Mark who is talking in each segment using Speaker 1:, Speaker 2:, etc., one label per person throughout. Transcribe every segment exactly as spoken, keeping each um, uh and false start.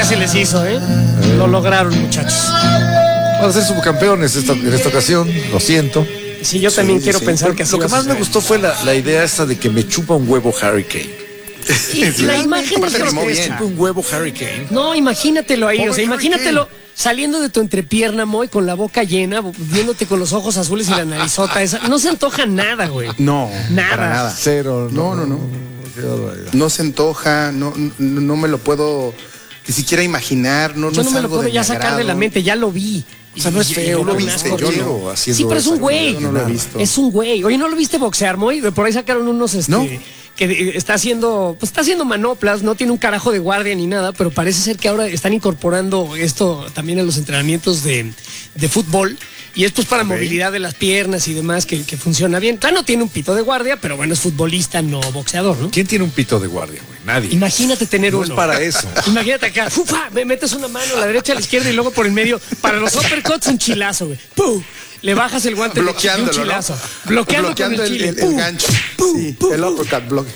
Speaker 1: se les hizo, ¿eh? Lo lograron, muchachos.
Speaker 2: Van a ser subcampeones esta, en esta ocasión, lo siento.
Speaker 1: Sí, yo también
Speaker 2: sí,
Speaker 1: quiero
Speaker 2: sí.
Speaker 1: pensar que así
Speaker 2: Lo que
Speaker 1: va a
Speaker 2: más me
Speaker 1: suceder.
Speaker 2: gustó fue la, la idea esta de que me chupa un huevo Harry Kane.
Speaker 1: Y la imagen es
Speaker 2: que me
Speaker 1: grotesca.
Speaker 2: chupa un huevo Harry Kane.
Speaker 1: No, imagínatelo ahí,
Speaker 2: Pobre
Speaker 1: o sea,
Speaker 2: Harry
Speaker 1: imagínatelo saliendo de tu entrepierna, Moy, con la boca llena, viéndote con los ojos azules y la narizota esa. No se antoja nada, güey.
Speaker 3: No,
Speaker 1: Nada.
Speaker 3: para nada.
Speaker 2: Cero.
Speaker 3: No, no, no.
Speaker 2: Qué barbaridad.
Speaker 3: No se antoja, no, no, no me lo puedo ni siquiera imaginar. No,
Speaker 1: Yo
Speaker 3: no
Speaker 1: no
Speaker 3: es
Speaker 1: me lo
Speaker 3: algo
Speaker 1: puedo
Speaker 3: de
Speaker 1: ya
Speaker 3: mi
Speaker 1: sacar de
Speaker 3: agrado.
Speaker 1: la mente, ya lo vi.
Speaker 2: O sea, no es
Speaker 1: Y-
Speaker 2: feo,
Speaker 1: y-
Speaker 2: lo
Speaker 1: y-
Speaker 2: viste,
Speaker 1: asco
Speaker 2: yo
Speaker 1: horrible.
Speaker 2: no, haciendo
Speaker 1: Sí, pero es un
Speaker 2: esa-
Speaker 1: güey.
Speaker 3: yo no lo he visto.
Speaker 1: Es un güey. Oye, ¿no lo viste boxear, Moy? Por ahí sacaron unos, este,
Speaker 3: No.
Speaker 1: que eh, está haciendo, pues está haciendo manoplas, no tiene un carajo de guardia ni nada, pero parece ser que ahora están incorporando esto también a los entrenamientos de, de fútbol. Y esto es para
Speaker 2: Ok.
Speaker 1: movilidad de las piernas y demás, que, que funciona bien. Claro, no tiene un pito de guardia, pero bueno, es futbolista, no boxeador, ¿no?
Speaker 2: ¿Quién tiene un pito de guardia, güey? Nadie.
Speaker 1: Imagínate tener
Speaker 2: No
Speaker 1: uno.
Speaker 2: es para eso.
Speaker 1: Imagínate acá, ¡fufa! Me metes una mano a la derecha, a la izquierda y luego por el medio. Para los uppercuts, un chilazo, güey. ¡Pum! Le bajas el guante de un
Speaker 3: Bloqueándolo,
Speaker 1: chilazo.
Speaker 3: ¿no?
Speaker 1: Bloqueando,
Speaker 3: Bloqueando
Speaker 1: con el,
Speaker 3: el,
Speaker 1: chile.
Speaker 3: el- el
Speaker 1: ¡Pum!
Speaker 3: gancho.
Speaker 1: ¡Pum!
Speaker 3: Sí,
Speaker 1: ¡Pum!
Speaker 3: el uppercut block.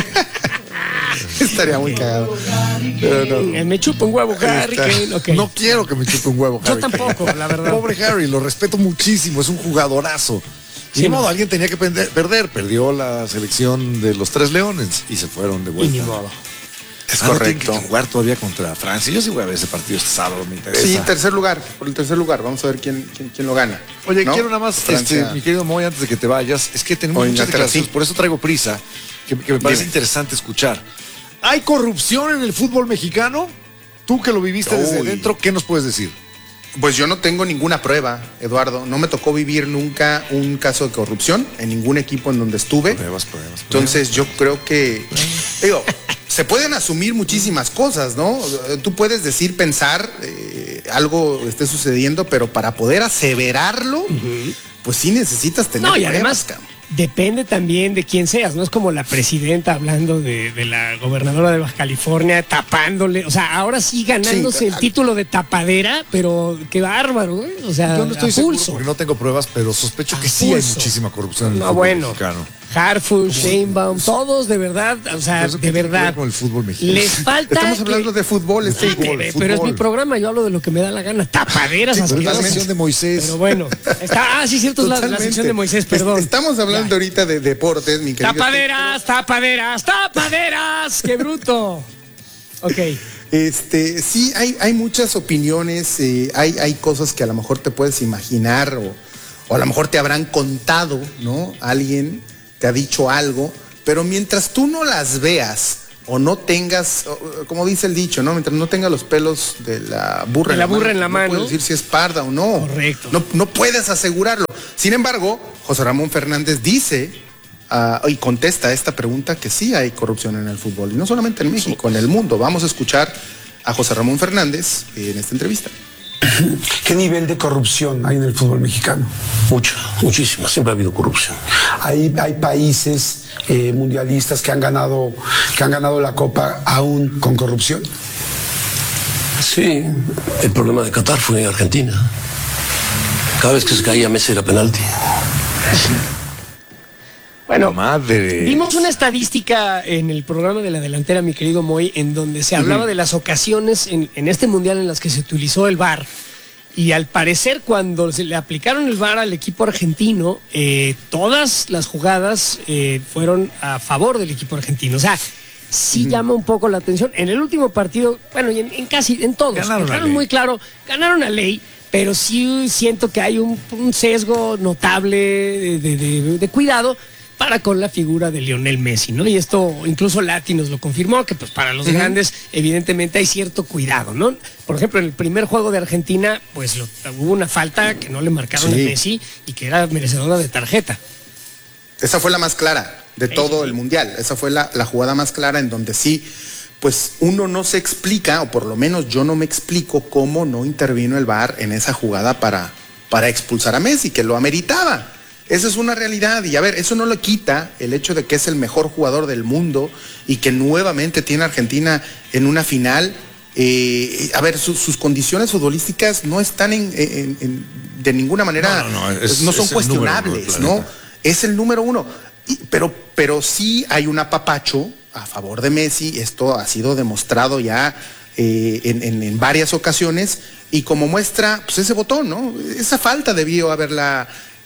Speaker 3: Estaría muy cagado. Pero no.
Speaker 1: Eh, Me chupa un huevo, Harry
Speaker 3: Está-
Speaker 1: Kane. Ok.
Speaker 2: No quiero que me chupe un huevo,
Speaker 1: Yo
Speaker 2: Harry Kane.
Speaker 1: tampoco, la verdad.
Speaker 2: Pobre Harry, lo respeto muchísimo, es un jugadorazo. Y
Speaker 1: Sí,
Speaker 2: de modo,
Speaker 1: no.
Speaker 2: alguien tenía que pender- perder, perdió la selección de los Tres Leones y se fueron de
Speaker 1: Y
Speaker 2: vuelta.
Speaker 1: ni modo.
Speaker 3: Es
Speaker 2: Ah, no, tienen
Speaker 3: correcto.
Speaker 2: que jugar todavía contra Francia. Yo sí voy a ver ese partido este sábado, me interesa.
Speaker 3: Sí, tercer lugar, por el tercer lugar. Vamos a ver quién, quién, quién lo gana.
Speaker 2: Oye,
Speaker 3: ¿no?
Speaker 2: quiero nada más,
Speaker 3: Francia.
Speaker 2: este, mi querido Moy, antes de que te vayas, es que tenemos
Speaker 3: O
Speaker 2: muchas
Speaker 3: Inglaterra,
Speaker 2: declaraciones,
Speaker 3: sí.
Speaker 2: por eso traigo prisa, que, que me parece
Speaker 3: Dime.
Speaker 2: interesante escuchar. ¿Hay corrupción en el fútbol mexicano? Tú que lo viviste desde
Speaker 3: Uy.
Speaker 2: dentro, ¿qué nos puedes decir?
Speaker 3: Pues yo no tengo ninguna prueba, Eduardo. No me tocó vivir nunca un caso de corrupción en ningún equipo en donde estuve.
Speaker 2: Pruebas, pruebas, pruebas.
Speaker 3: Entonces yo creo que, digo, se pueden asumir muchísimas cosas, ¿no? Tú puedes decir, pensar, eh, algo esté sucediendo, pero para poder aseverarlo, pues sí necesitas tener
Speaker 1: No, y
Speaker 3: pruebas,
Speaker 1: además
Speaker 3: cabrón.
Speaker 1: depende también de quién seas, no es como la presidenta hablando de, de la gobernadora de Baja California tapándole, o sea, ahora sí ganándose
Speaker 3: Sí,
Speaker 1: el título de tapadera, pero qué bárbaro, ¿eh? O sea,
Speaker 2: Yo no estoy
Speaker 1: a
Speaker 2: seguro
Speaker 1: pulso.
Speaker 2: porque no tengo pruebas, pero sospecho que
Speaker 1: A
Speaker 2: sí hay
Speaker 1: pulso.
Speaker 2: muchísima corrupción en el
Speaker 1: No,
Speaker 2: fútbol
Speaker 1: bueno,
Speaker 2: mexicano.
Speaker 1: Harfush, Sheinbaum, todos de verdad, o sea,
Speaker 2: Pero eso
Speaker 1: de
Speaker 2: qué tiene que ver
Speaker 1: verdad,
Speaker 2: con el fútbol mexicano.
Speaker 1: les falta
Speaker 3: Estamos
Speaker 1: que-
Speaker 3: hablando de fútbol, este
Speaker 1: Ah, que-
Speaker 2: fútbol,
Speaker 1: pero es
Speaker 2: fútbol.
Speaker 1: mi programa, yo hablo de lo que me da la gana, tapaderas
Speaker 2: Sí, pero es la
Speaker 1: asquerosas.
Speaker 2: sección de Moisés.
Speaker 1: Pero bueno, está, ah, sí, cierto, es la, la
Speaker 3: Totalmente.
Speaker 1: sección de Moisés, perdón.
Speaker 3: Est- Estamos hablando ahorita de deportes, mi querido.
Speaker 1: Tapaderas, tapaderas, tapaderas, qué bruto. Ok.
Speaker 3: Este, sí, hay, hay muchas opiniones, eh, hay, hay cosas que a lo mejor te puedes imaginar o, o a lo mejor te habrán contado, ¿no? Alguien te ha dicho algo, pero mientras tú no las veas o no tengas, o, como dice el dicho, ¿no? Mientras no tengas los pelos de la burra,
Speaker 1: De la burra en la
Speaker 3: no
Speaker 1: mano.
Speaker 3: puedes decir si es parda o no.
Speaker 1: Correcto.
Speaker 3: No, no puedes asegurarlo. Sin embargo, José Ramón Fernández dice ah, y contesta esta pregunta que sí hay corrupción en el fútbol, y no solamente en México, en el mundo. Vamos a escuchar a José Ramón Fernández en esta entrevista.
Speaker 4: ¿Qué nivel de corrupción hay en el fútbol mexicano?
Speaker 5: Mucho, muchísimo, siempre ha habido corrupción.
Speaker 4: Hay, hay países eh, mundialistas que han ganado que han ganado la Copa aún con corrupción.
Speaker 5: Sí, el problema de Qatar fue en Argentina. Cada vez que se caía Messi era penalti.
Speaker 1: Bueno,
Speaker 2: Madre.
Speaker 1: vimos una estadística en el programa de la delantera, mi querido Moy, en donde se hablaba de las ocasiones en, en este mundial en las que se utilizó el V A R. Y al parecer, cuando se le aplicaron el V A R al equipo argentino, eh, todas las jugadas eh, fueron a favor del equipo argentino. O sea, sí llama un poco la atención. En el último partido, bueno, y en, en casi, en todos,
Speaker 2: Ganaron a
Speaker 1: dejaron
Speaker 2: ley.
Speaker 1: muy claro, ganaron a ley, pero sí siento que hay un, un sesgo notable de, de- de- de cuidado para con la figura de Lionel Messi, ¿no? Y esto incluso Lati nos lo confirmó, que pues para los grandes evidentemente hay cierto cuidado, ¿no? Por ejemplo, en el primer juego de Argentina, pues lo- hubo una falta que no le marcaron
Speaker 3: Sí.
Speaker 1: a Messi y que era merecedora de tarjeta.
Speaker 3: Esa fue la más clara de
Speaker 1: Sí,
Speaker 3: todo
Speaker 1: sí.
Speaker 3: el mundial. Esa fue la, la jugada más clara en donde sí, pues uno no se explica, o por lo menos yo no me explico cómo no intervino el V A R en esa jugada para, para expulsar a Messi, que lo ameritaba. Esa es una realidad. Y a ver, eso no le quita el hecho de que es el mejor jugador del mundo y que nuevamente tiene a Argentina en una final. Eh, a ver, su- sus condiciones futbolísticas no están en, en- en- de ninguna manera,
Speaker 2: No, no, no, es-
Speaker 3: pues, no son
Speaker 2: es el número uno del
Speaker 3: cuestionables, ¿no?
Speaker 2: planeta.
Speaker 3: Es el número uno. Y- pero, pero sí hay un apapacho a favor de Messi. Esto ha sido demostrado ya eh, en, en, en varias ocasiones, y como muestra, pues ese botón, ¿no? Esa falta debió haberla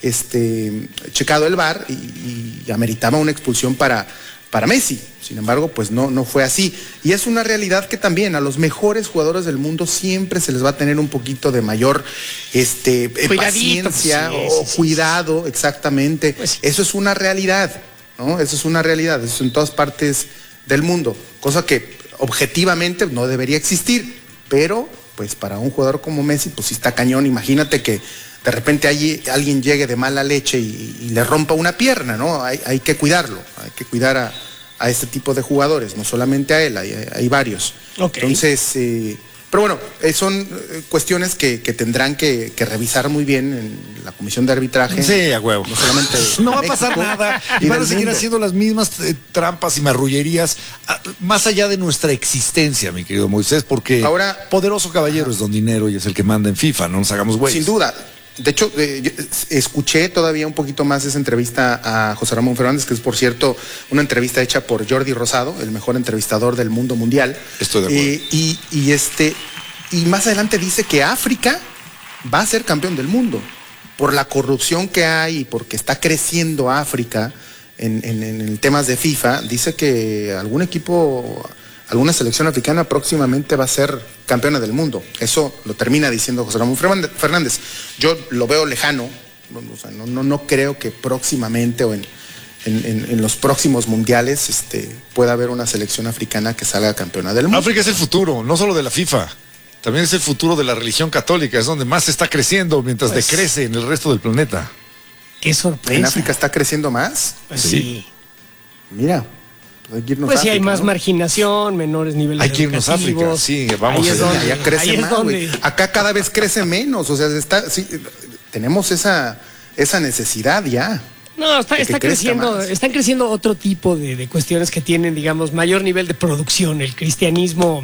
Speaker 3: este, checado el V A R y, y ameritaba una expulsión para, para Messi. Sin embargo, pues no, no fue así. Y es una realidad que también a los mejores jugadores del mundo siempre se les va a tener un poquito de mayor este, paciencia
Speaker 1: pues, sí,
Speaker 3: o
Speaker 1: sí, sí,
Speaker 3: cuidado, sí. exactamente.
Speaker 1: Pues,
Speaker 3: eso es una realidad, ¿no? Eso es una realidad, eso es en todas partes del mundo. Cosa que objetivamente no debería existir, pero pues para un jugador como Messi, pues sí está cañón. Imagínate que de repente allí alguien llegue de mala leche y, y le rompa una pierna, ¿no? Hay, hay que cuidarlo, hay que cuidar a a este tipo de jugadores, no solamente a él, hay, hay varios.
Speaker 1: Okay.
Speaker 3: Entonces, eh, pero bueno, eh, son cuestiones que, que tendrán que, que revisar muy bien en la comisión de arbitraje.
Speaker 2: Sí, a huevo.
Speaker 3: No solamente
Speaker 2: no va a pasar nada y van a seguir haciendo las mismas eh, trampas y marrullerías a, más allá de nuestra existencia, mi querido Moisés, porque
Speaker 3: ahora
Speaker 2: poderoso caballero es don dinero y es el que manda en FIFA, no nos hagamos güeyes.
Speaker 3: Sin duda. De hecho, eh, yo escuché todavía un poquito más esa entrevista a José Ramón Fernández, que es, por cierto, una entrevista hecha por Jordi Rosado, el mejor entrevistador del mundo mundial.
Speaker 2: Estoy de acuerdo.
Speaker 3: Eh, y, y, este, y más adelante dice que África va a ser campeón del mundo por la corrupción que hay y porque está creciendo África en, en, en temas de FIFA. Dice que algún equipo, alguna selección africana próximamente va a ser campeona del mundo. Eso lo termina diciendo José Ramón Fernández. Yo lo veo lejano, no, o sea, no, no, no creo que próximamente o en, en, en, en los próximos mundiales este, pueda haber una selección africana que salga campeona del mundo.
Speaker 2: África es el futuro, no solo de la FIFA, también es el futuro de la religión católica, es donde más está creciendo mientras pues, decrece en el resto del planeta.
Speaker 1: Qué sorpresa.
Speaker 3: ¿En África está creciendo más?
Speaker 1: Pues sí. sí.
Speaker 3: Mira. Pues,
Speaker 1: pues sí, hay más ¿no? marginación, menores niveles
Speaker 2: hay que irnos a África, sí, vamos
Speaker 1: ahí
Speaker 2: a
Speaker 1: es donde,
Speaker 3: allá crece
Speaker 1: ahí
Speaker 3: más,
Speaker 1: es donde...
Speaker 3: acá cada vez crece menos, o sea, está, sí, tenemos esa, esa necesidad ya.
Speaker 1: No, está, está creciendo, más. están creciendo otro tipo de, de cuestiones que tienen, digamos, mayor nivel de producción. El cristianismo,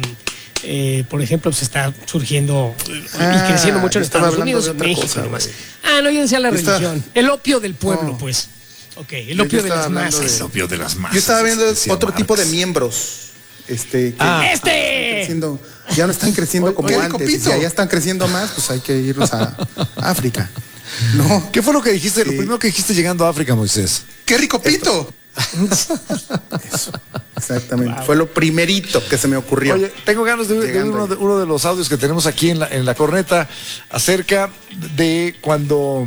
Speaker 1: eh, por ejemplo, se está surgiendo ah, y creciendo mucho en Estados Unidos y México. Cosa, nomás. Ah, no, yo decía la religión, está... el opio del pueblo, no. pues. Ok, el opio de las masas.
Speaker 2: De... El opio de las masas.
Speaker 3: Yo estaba viendo otro Marx. tipo de miembros. Este, que
Speaker 1: ah, este.
Speaker 3: Creciendo, ya no están creciendo como antes. Si ya están creciendo más, pues hay que irnos a África.
Speaker 2: No. ¿Qué fue lo que dijiste? Sí. Lo primero que dijiste llegando a África, Moisés.
Speaker 3: ¡Qué rico pito! Eso, exactamente. Wow. Fue lo primerito que se me ocurrió.
Speaker 2: Oye, tengo ganas de, de, uno, de uno de los audios que tenemos aquí en la, en la corneta acerca de cuando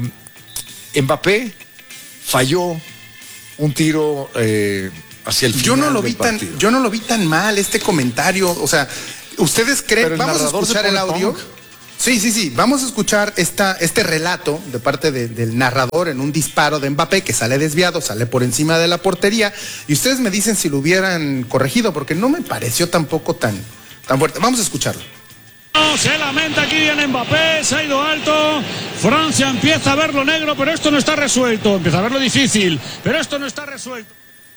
Speaker 2: Mbappé falló un tiro eh, hacia el final.
Speaker 3: Yo no lo vi tan, yo no lo vi tan mal este comentario. O sea, ¿ustedes creen? Vamos a escuchar el audio. Punk. Sí, sí, sí. Vamos a escuchar esta, este relato de parte de, del narrador en un disparo de Mbappé que sale desviado, sale por encima de la portería. Y ustedes me dicen si lo hubieran corregido, porque no me pareció tampoco tan, tan fuerte. Vamos a escucharlo.
Speaker 6: Se lamenta Kylian Mbappé, se ha ido alto. Francia empieza a verlo negro, pero esto no está resuelto. Empieza a verlo difícil, pero esto no está resuelto.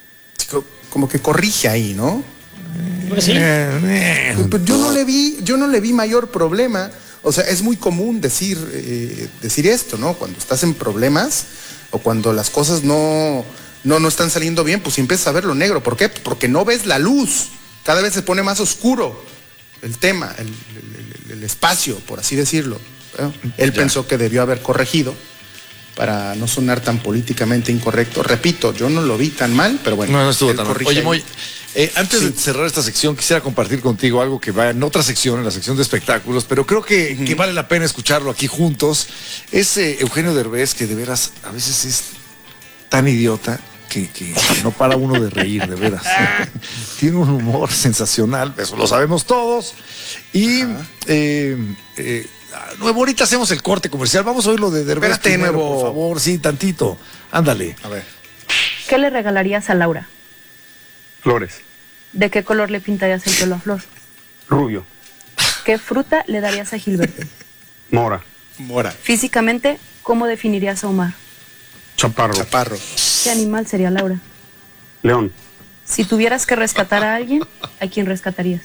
Speaker 3: Como que corrige ahí, ¿no?
Speaker 1: Pues sí.
Speaker 3: Pues yo no le vi, yo no le vi mayor problema. O sea, es muy común decir, eh, decir esto, ¿no? Cuando estás en problemas o cuando las cosas no, no, no están saliendo bien, pues empiezas a verlo negro. ¿Por qué? Porque no ves la luz. Cada vez se pone más oscuro el tema, el, el, el, el espacio, por así decirlo. ¿Eh? Él ya. pensó que debió haber corregido para no sonar tan políticamente incorrecto. Repito, yo no lo vi tan mal, pero bueno.
Speaker 2: No, no estuvo tan mal. Oye, Moy, eh, antes sí. de cerrar esta sección, quisiera compartir contigo algo que va en otra sección, en la sección de espectáculos, pero creo que, uh-huh. que vale la pena escucharlo aquí juntos. Es eh, Eugenio Derbez, que de veras a veces es tan idiota que, que no para uno de reír, de veras. Tiene un humor sensacional, eso lo sabemos todos. Y uh-huh. eh, eh, Nuevo, ahorita hacemos el corte comercial. Vamos a oír lo de Derbez.
Speaker 3: Espérate,
Speaker 2: primero,
Speaker 3: Nuevo.
Speaker 2: Por favor, sí, tantito. Ándale.
Speaker 3: A ver.
Speaker 7: ¿Qué le regalarías a Laura?
Speaker 8: Flores.
Speaker 7: ¿De qué color le pintarías el pelo a Flor?
Speaker 8: Rubio.
Speaker 7: ¿Qué fruta le darías a Gilberto?
Speaker 8: Mora.
Speaker 3: Mora.
Speaker 7: Físicamente, ¿cómo definirías a Omar?
Speaker 8: Chaparro.
Speaker 3: Chaparro.
Speaker 7: ¿Qué animal sería Laura?
Speaker 8: León.
Speaker 7: Si tuvieras que rescatar a alguien, ¿a quién rescatarías?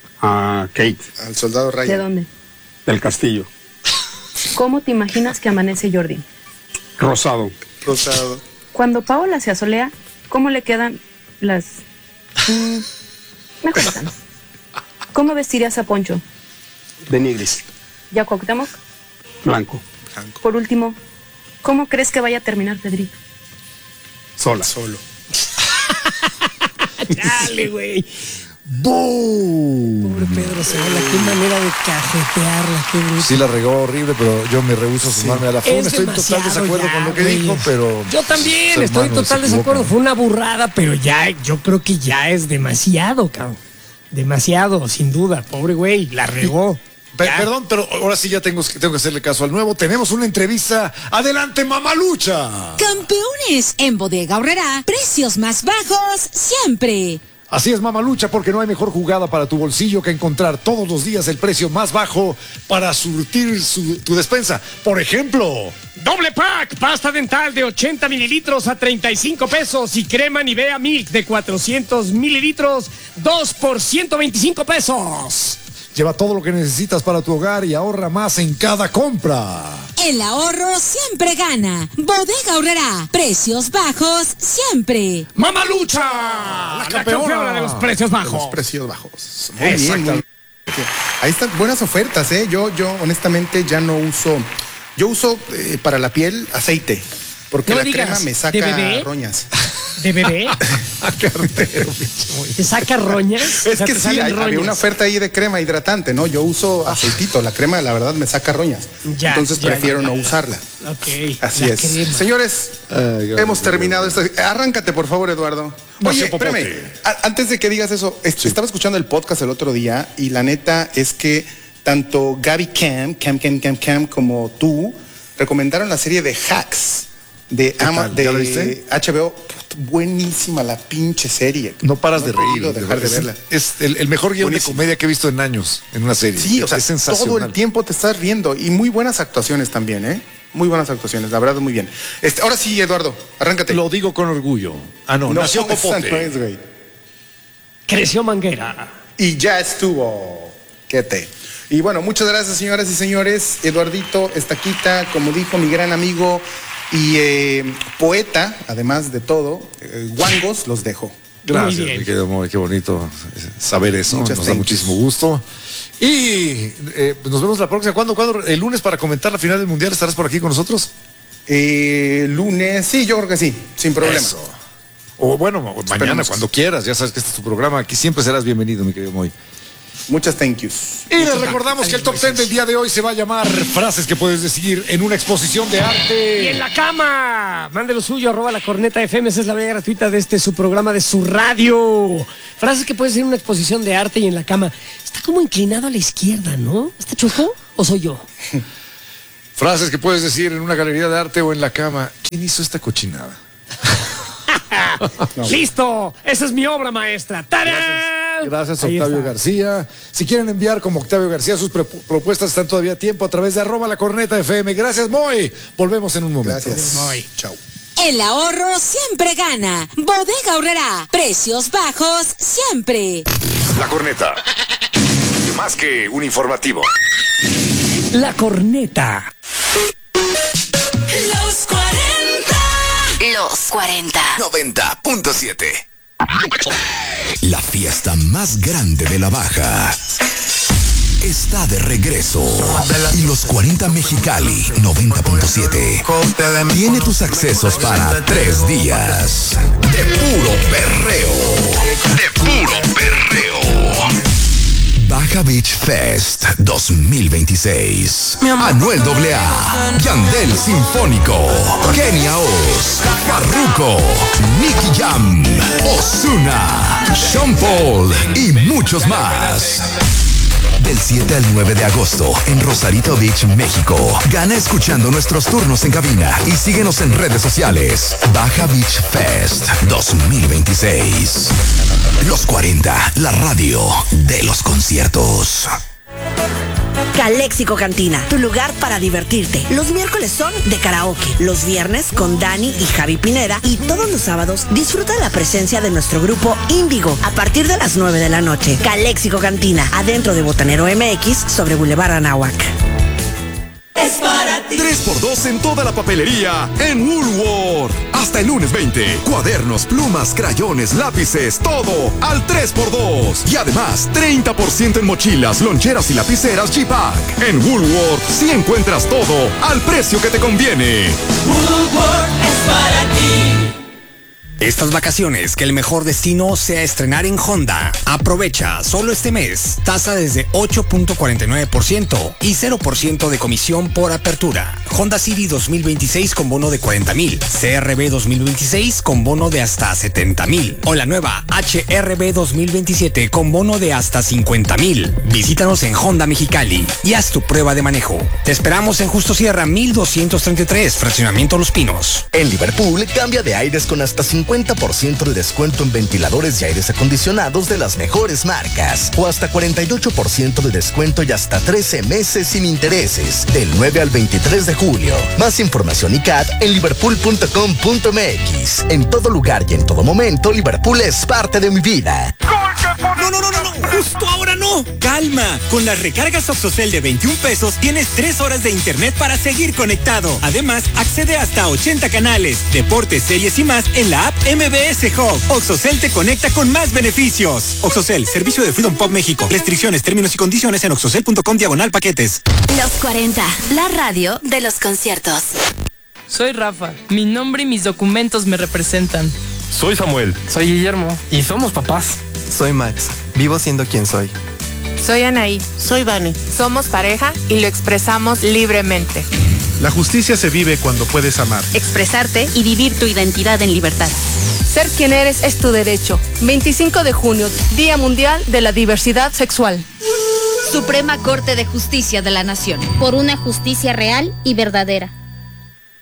Speaker 8: A Kate.
Speaker 3: Al soldado Ryan.
Speaker 7: ¿De dónde?
Speaker 8: Del Castillo.
Speaker 7: ¿Cómo te imaginas que amanece Jordi?
Speaker 8: Rosado.
Speaker 3: Rosado.
Speaker 7: Cuando Paola se asolea, ¿cómo le quedan las... Mm, mejor están. ¿Cómo vestirías a Poncho?
Speaker 8: De Nigris.
Speaker 7: ¿Y a Cuauhtémoc?
Speaker 8: Blanco.
Speaker 7: Por último, ¿cómo crees que vaya a terminar Pedrito?
Speaker 8: Sola.
Speaker 3: Solo.
Speaker 1: Dale, güey.
Speaker 2: ¡Bum!
Speaker 1: Pobre Pedro Sola, qué manera de cajetearla, qué bruto.
Speaker 2: Sí la regó horrible, pero yo me rehúso a sumarme a la funa.
Speaker 1: Es
Speaker 2: Estoy en total
Speaker 1: demasiado
Speaker 2: desacuerdo
Speaker 1: ya,
Speaker 2: con lo que
Speaker 1: güey.
Speaker 2: dijo, pero...
Speaker 1: Yo también
Speaker 2: sus
Speaker 1: estoy en
Speaker 2: hermanos
Speaker 1: total
Speaker 2: se
Speaker 1: desacuerdo.
Speaker 2: equivocan.
Speaker 1: Fue una burrada, pero ya, yo creo que ya es demasiado, cabrón. Demasiado, sin duda. Pobre güey, la regó.
Speaker 2: Pe-
Speaker 1: Ya.
Speaker 2: Perdón, pero ahora sí ya tengo, que- tengo que hacerle caso al nuevo. Tenemos una entrevista. ¡Adelante, Mamalucha!
Speaker 9: Campeones en Bodega Aurrerá, precios más bajos siempre.
Speaker 2: Así es, Mamalucha, porque no hay mejor jugada para tu bolsillo que encontrar todos los días el precio más bajo para surtir su- tu despensa. Por ejemplo...
Speaker 1: Doble pack, pasta dental de ochenta mililitros a treinta y cinco pesos y crema Nivea Milk de cuatrocientos mililitros, dos por ciento veinticinco pesos.
Speaker 2: Lleva todo lo que necesitas para tu hogar y ahorra más en cada compra.
Speaker 9: El ahorro siempre gana. Bodega Aurrerá, precios bajos siempre.
Speaker 1: ¡Mamalucha! La campeona de los precios
Speaker 3: Los
Speaker 1: bajos.
Speaker 3: precios bajos. Muy bien,
Speaker 2: Exacto.
Speaker 3: muy bien. Ahí están buenas ofertas, ¿eh? Yo, yo honestamente ya no uso. Yo uso eh, para la piel aceite. Porque
Speaker 1: No
Speaker 3: la
Speaker 1: me digas,
Speaker 3: crema me
Speaker 1: ¿de
Speaker 3: saca
Speaker 1: bebé?
Speaker 3: roñas.
Speaker 1: ¿De bebé?
Speaker 2: Cartero, pinche muy-
Speaker 1: ¿Te saca roñas? O
Speaker 3: Es
Speaker 1: sea,
Speaker 3: que
Speaker 1: te
Speaker 3: sí,
Speaker 1: salen
Speaker 3: hay- había
Speaker 1: roñas.
Speaker 3: una oferta ahí de crema hidratante, ¿no? Yo uso aceitito. La crema, la verdad, me saca roñas.
Speaker 1: Ya,
Speaker 3: Entonces
Speaker 1: ya,
Speaker 3: prefiero
Speaker 1: ya,
Speaker 3: no
Speaker 1: ya.
Speaker 3: usarla.
Speaker 1: Ok.
Speaker 3: Así
Speaker 1: la
Speaker 3: es.
Speaker 1: crema.
Speaker 3: Señores,
Speaker 2: Ay, God,
Speaker 3: hemos
Speaker 2: God,
Speaker 3: terminado esto. Arráncate, por favor, Eduardo.
Speaker 2: No
Speaker 3: Oye,
Speaker 2: sea popote.
Speaker 3: espérame. A- Antes de que digas eso, est- estaba escuchando el podcast el otro día y la neta es que tanto Gaby Cam, Cam, Cam, Cam, Cam, como tú recomendaron la serie de Hacks de, Ama,
Speaker 2: tal? ¿Ya la
Speaker 3: de
Speaker 2: viste?
Speaker 3: H B O. Put, Buenísima la pinche serie.
Speaker 2: No paras
Speaker 3: No
Speaker 2: de
Speaker 3: he podido
Speaker 2: reír. de
Speaker 3: dejar de
Speaker 2: verdad.
Speaker 3: verla.
Speaker 2: Es, es el, el mejor guión
Speaker 3: Buenísimo.
Speaker 2: de comedia que he visto en años en una serie.
Speaker 3: Sí, o sea,
Speaker 2: es sensacional.
Speaker 3: todo el tiempo te estás riendo y muy buenas actuaciones también, ¿eh? Muy buenas actuaciones, la verdad, muy bien. Este, ahora sí, Eduardo, arráncate.
Speaker 2: Lo digo con orgullo. Ah, no,
Speaker 3: no,
Speaker 2: nació
Speaker 3: esa
Speaker 2: Popote.
Speaker 3: no es, güey.
Speaker 1: Creció Manguera.
Speaker 3: Y ya estuvo. ¿Qué te? Y bueno, muchas gracias, señoras y señores. Eduardito Estaquita, como dijo mi gran amigo y eh, poeta, además de todo, eh, guangos, los dejo.
Speaker 2: Gracias,
Speaker 1: Muy bien.
Speaker 2: mi querido Moy, qué bonito saber eso.
Speaker 3: Muchas
Speaker 2: Nos da
Speaker 3: thank
Speaker 2: muchísimo
Speaker 3: yous.
Speaker 2: gusto. Y eh, nos vemos la próxima. ¿Cuándo? ¿Cuándo? ¿El lunes para comentar la final del Mundial? ¿Estarás por aquí con nosotros?
Speaker 3: Eh, lunes, sí, yo creo que sí, sin problema.
Speaker 2: Eso. O bueno, mañana,
Speaker 3: Esperemos.
Speaker 2: cuando quieras. Ya sabes que este es tu programa. Aquí siempre serás bienvenido, mi querido Moy.
Speaker 3: Muchas thank yous.
Speaker 2: Y les recordamos que el top ten del día de hoy se va a llamar frases que puedes decir en una exposición de
Speaker 1: Y
Speaker 2: arte.
Speaker 1: en la cama, mande lo suyo, arroba la corneta F M, esa es la vía gratuita de este su programa de su radio. Frases que puedes decir en una exposición de arte y en la cama. Está como inclinado a la izquierda, ¿no? ¿Está chueco o soy yo?
Speaker 2: Frases que puedes decir en una galería de arte o en la cama. ¿Quién hizo esta cochinada?
Speaker 1: ¡Listo! Esa es mi obra maestra. ¡Tarán!
Speaker 2: Gracias,
Speaker 1: Ahí
Speaker 2: Octavio
Speaker 1: está.
Speaker 2: García. Si quieren enviar como Octavio García sus pre- propuestas, están todavía a tiempo a través de arroba la corneta F M. Gracias, Moy. Volvemos en un momento.
Speaker 3: Gracias.
Speaker 1: Moy.
Speaker 3: Chao.
Speaker 9: El ahorro siempre gana. Bodega Aurrerá, precios bajos siempre.
Speaker 10: La corneta. Más que un informativo.
Speaker 1: La corneta.
Speaker 9: Los cuarenta. Los cuarenta.
Speaker 10: noventa punto siete. La fiesta más grande de la Baja está de regreso. Y los cuarenta Mexicali noventa punto siete tiene tus accesos para tres días de puro perreo. De puro perreo. Baja Beach Fest dos mil veintiséis. Anuel doble A, Yandel Sinfónico, Kenia Oz, Farruko, Nicky Jam, Ozuna, Sean Paul y muchos más. Del siete al nueve de agosto en Rosarito Beach, México. Gana escuchando nuestros turnos en cabina y síguenos en redes sociales. Baja Beach Fest dos mil veintiséis. Los cuarenta, la radio de los conciertos.
Speaker 11: Caléxico Cantina, tu lugar para divertirte. Los miércoles son de karaoke, los viernes con Dani y Javi Pineda y todos los sábados disfruta la presencia de nuestro grupo Índigo a partir de las nueve de la noche. Caléxico Cantina, adentro de Botanero M X sobre Boulevard Anáhuac.
Speaker 12: es para ti.
Speaker 13: tres por dos en toda la papelería en Woolworth. Hasta el lunes veinte. Cuadernos, plumas, crayones, lápices, todo al tres por dos. Y además, treinta por ciento en mochilas, loncheras y lapiceras G-Pack. En Woolworth sí encuentras todo al precio que te conviene.
Speaker 12: Woolworth es para ti.
Speaker 14: Estas vacaciones, que el mejor destino sea estrenar en Honda. Aprovecha solo este mes. Tasa desde ocho punto cuarenta y nueve por ciento y cero por ciento de comisión por apertura. Honda Civic dos mil veintiséis con bono de cuarenta mil. C R V dos mil veintiséis con bono de hasta setenta mil. O la nueva H R V dos mil veintisiete con bono de hasta cincuenta mil. Visítanos en Honda Mexicali y haz tu prueba de manejo. Te esperamos en Justo Sierra mil doscientos treinta y tres, Fraccionamiento Los Pinos.
Speaker 15: En Liverpool, cambia de aires con hasta cincuenta por ciento de descuento en ventiladores y aires acondicionados de las mejores marcas. O hasta cuarenta y ocho por ciento de descuento y hasta trece meses sin intereses. Del nueve al veintitrés de julio. Más información y C A D en liverpool punto com punto m x. En todo lugar y en todo momento, Liverpool es parte de mi vida.
Speaker 16: No, no, no, no, no, justo ahora no. Calma, con las recargas Oxocel de veintiún pesos tienes tres horas de internet para seguir conectado. Además, accede hasta a ochenta canales, deportes, series y más en la app M B S Hub. Oxocel te conecta con más beneficios. Oxocel, servicio de Freedom Pop México. Restricciones, términos y condiciones en oxocel punto com diagonal paquetes.
Speaker 17: Los cuarenta, la radio de los conciertos.
Speaker 18: Soy Rafa, mi nombre y mis documentos me representan.
Speaker 19: Soy Samuel.
Speaker 20: Soy Guillermo y somos papás.
Speaker 21: Soy Max, vivo siendo quien soy.
Speaker 22: Soy Anaí.
Speaker 23: Soy Vane.
Speaker 22: Somos pareja y lo expresamos libremente.
Speaker 24: La justicia se vive cuando puedes amar,
Speaker 17: expresarte y vivir tu identidad en libertad.
Speaker 22: Ser quien eres es tu derecho. veinticinco de junio, Día Mundial de la Diversidad Sexual.
Speaker 17: Suprema Corte de Justicia de la Nación.
Speaker 25: Por una justicia real y verdadera.